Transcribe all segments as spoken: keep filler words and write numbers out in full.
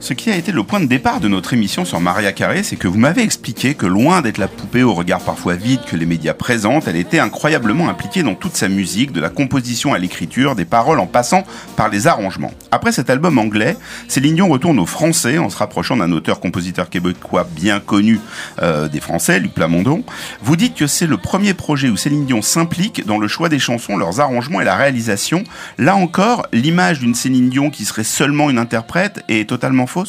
Ce qui a été le point de départ de notre émission sur Mariah Carey, c'est que vous m'avez expliqué que loin d'être la poupée au regard parfois vide que les médias présentent, elle était incroyablement impliquée dans toute sa musique, de la composition à l'écriture, des paroles en passant par les arrangements. Après cet album anglais, Céline Dion retourne au français en se rapprochant d'un auteur-compositeur québécois bien connu euh, des Français, Luc Plamondon. Vous dites que c'est le premier projet où Céline Dion s'implique dans le choix des chansons, leurs arrangements et la réalisation. Là encore, l'image d'une Céline Dion qui serait seulement une interprète est totalement fausse ?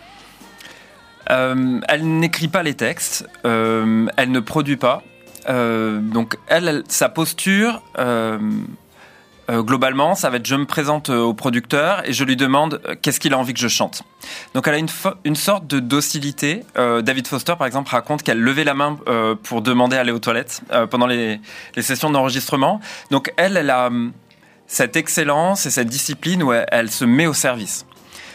euh, Elle n'écrit pas les textes, euh, elle ne produit pas. Euh, donc elle, elle, sa posture, euh, euh, globalement, ça va être je me présente au producteur et je lui demande euh, qu'est-ce qu'il a envie que je chante. Donc elle a une, fo- une sorte de docilité. Euh, David Foster, par exemple, raconte qu'elle levait la main euh, pour demander à aller aux toilettes euh, pendant les, les sessions d'enregistrement. Donc elle, elle a cette excellence et cette discipline où elle, elle se met au service.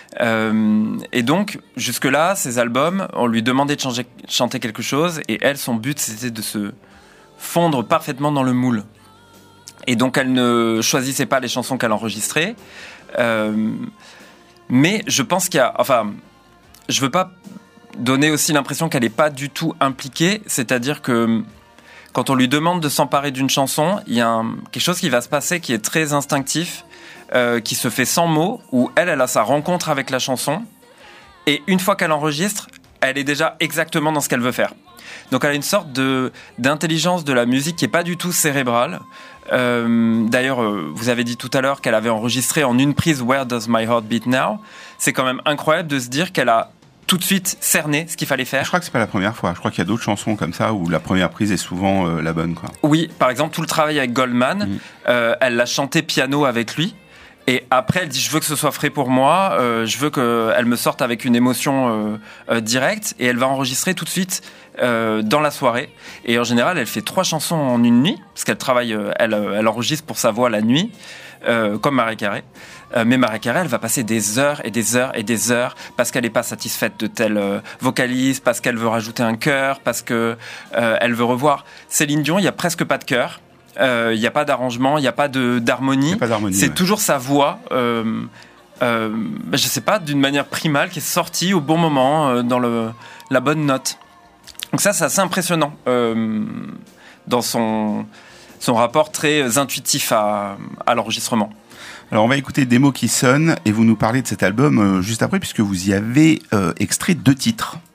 Euh, et donc, jusque-là, ces albums, on lui demandait de changer, chanter quelque chose, et elle, son but, c'était de se fondre parfaitement dans le moule. Et donc, elle ne choisissait pas les chansons qu'elle enregistrait. Euh, mais je pense qu'il y a... Enfin, je veux pas donner aussi l'impression qu'elle n'est pas du tout impliquée, c'est-à-dire que quand on lui demande de s'emparer d'une chanson, il y a un, quelque chose qui va se passer qui est très instinctif, Euh, qui se fait sans mots, où elle, elle a sa rencontre avec la chanson, et une fois qu'elle enregistre, elle est déjà exactement dans ce qu'elle veut faire. Donc elle a une sorte de, d'intelligence de la musique qui n'est pas du tout cérébrale. Euh, d'ailleurs, euh, vous avez dit tout à l'heure qu'elle avait enregistré en une prise « Where does my heart beat now ?» C'est quand même incroyable de se dire qu'elle a tout de suite cerné ce qu'il fallait faire. Je crois que c'est pas la première fois. Je crois qu'il y a d'autres chansons comme ça où la première prise est souvent euh, la bonne, quoi. Oui, par exemple, tout le travail avec Goldman, mmh. euh, elle l'a chanté piano avec lui. Et après, elle dit, je veux que ce soit frais pour moi, euh, je veux qu'elle me sorte avec une émotion euh, euh, directe, et elle va enregistrer tout de suite euh, dans la soirée. Et en général, elle fait trois chansons en une nuit, parce qu'elle travaille, euh, elle, elle enregistre pour sa voix la nuit, euh, comme Mariah Carey. Euh, mais Mariah Carey, elle va passer des heures et des heures et des heures, parce qu'elle n'est pas satisfaite de tel euh, vocaliste, parce qu'elle veut rajouter un chœur, parce qu'elle euh, veut revoir. Céline Dion, il n'y a presque pas de chœur. Il euh, n'y a pas d'arrangement, il n'y a pas de, d'harmonie. Y a pas d'harmonie. C'est ouais. toujours sa voix, euh, euh, je ne sais pas, d'une manière primale, qui est sortie au bon moment, euh, dans le, la bonne note. Donc ça, c'est assez impressionnant euh, dans son, son rapport très intuitif à, à l'enregistrement. Alors on va écouter Des mots qui sonnent et vous nous parlez de cet album euh, juste après puisque vous y avez euh, extrait deux titres.